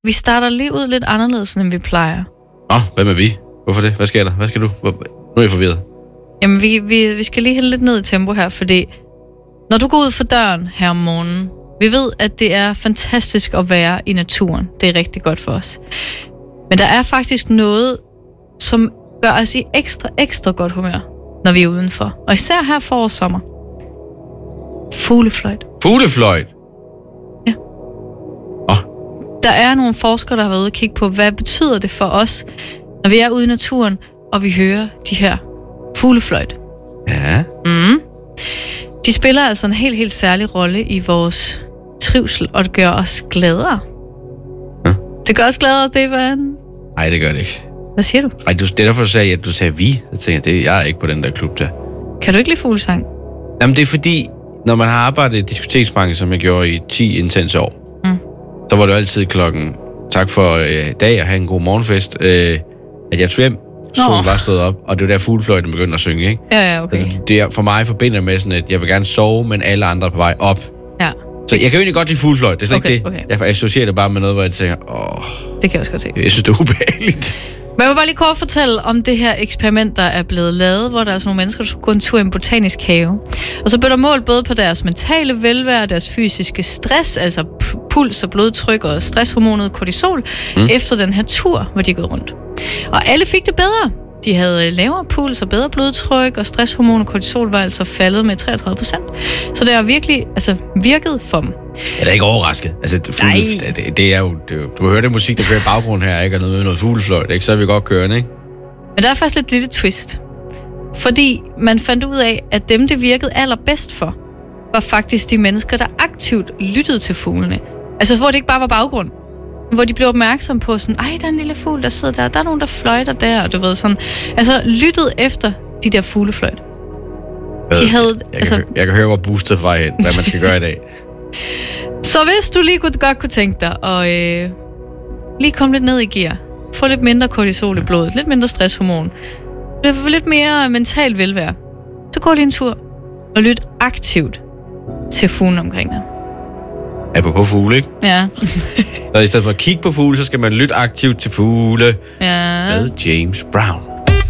vi starter livet lidt anderledes, end vi plejer. Hvad med vi? Hvorfor det? Hvad sker der? Hvad skal du? Nu er jeg forvirret. Jamen, vi skal lige hælde lidt ned i tempo her, fordi når du går ud for døren her om morgenen, vi ved, at det er fantastisk at være i naturen. Det er rigtig godt for os. Men der er faktisk noget, som gør os i ekstra godt humør, når vi er udenfor. Og især her forårssommer. Fuglefløjt. Fuglefløjt? Ja. Der er nogle forskere, der har været ude og kigge på, hvad betyder det for os, når vi er ude i naturen, og vi hører de her fuglefløjt. Ja. De spiller altså en helt særlig rolle i vores trivsel, og det gør os gladere. Ja. Det gør os gladere, Stefan. Nej, det gør det ikke. Hvad siger du? Ej, det er derfor, du sagde vi. Jeg tænker, jeg er ikke på den der klub der. Kan du ikke lide fuglesang? Jamen, det er fordi, når man har arbejdet i diskoteksbranchen, som jeg gjorde i 10 intense år, så var det altid klokken, tak for dag og have en god morgenfest, at jeg tog hjem, solen var stået op, og det var der fuglefløjten begyndte at synge, ikke? Ja, okay. Altså, det er for mig forbinder med sådan, at jeg vil gerne sove, men alle andre er på vej op. Ja. Så jeg kan jo egentlig godt lide fuglefløjt, det er slet ikke det. Okay. Jeg associerer det bare med noget, hvor jeg tænker, det kan jeg også godt se. Jeg synes, det er ubehageligt. Men jeg vil bare lige kort fortælle om det her eksperiment, der er blevet lavet, hvor der er sådan nogle mennesker, der skulle gå en tur i en botanisk have. Og så blev der målt både på deres mentale velvære, deres fysiske stress, altså puls og blodtryk og stresshormonet kortisol, efter den her tur, hvor de gik rundt. Og alle fik det bedre. De havde lavere puls og bedre blodtryk, og stresshormonet kortisol var altså faldet med 33%. Så det har virkelig virket for dem. Jeg er da ikke overrasket. Altså, det er jo... Du hører det musik, der kører i baggrunden her, ikke? Og noget fuglefløjt, ikke? Så er vi godt kørende, ikke? Men der er faktisk lidt lille twist. Fordi man fandt ud af, at dem, det virkede allerbedst for, var faktisk de mennesker, der aktivt lyttede til fuglene. Altså, hvor det ikke bare var baggrund. Hvor de blev opmærksom på sådan, der er en lille fugl, der sidder der er nogen, der fløjter der, og du ved sådan. Altså, lyttede efter de der fuglefløjt. De havde... Jeg kan høre, hvor boostet på vej hen, hvad man skal gøre i dag. Så hvis du lige godt kunne tænke dig at lige komme lidt ned i gear, få lidt mindre kortisol i blodet, lidt mindre stresshormon, lidt mere mental velvære, så gå lige en tur og lyt aktivt til fuglen omkring dig. Apropos fugle, ikke? Ja. Så i stedet for at kigge på fugle, så skal man lytte aktivt til fugle med James Brown.